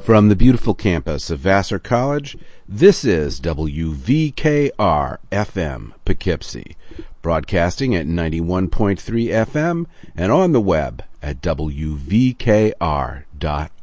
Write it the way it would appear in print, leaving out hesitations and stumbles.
From the beautiful campus of Vassar College, this is WVKR-FM Poughkeepsie, broadcasting at 91.3 FM and on the web at WVKR.org.